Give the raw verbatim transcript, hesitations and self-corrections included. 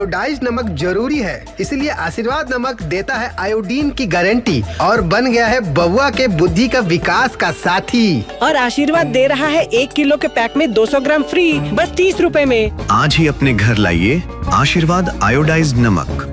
Iodised नमक जरूरी है, इसलिए आशीर्वाद नमक देता है आयोडीन की गारंटी और बन गया है बउआ के बुद्धि का विकास का साथी। और आशीर्वाद दे रहा है एक किलो के पैक में दो सौ ग्राम फ्री, बस तीस रुपए में। आज ही अपने घर लाइए आशीर्वाद आयोडाइज्ड नमक।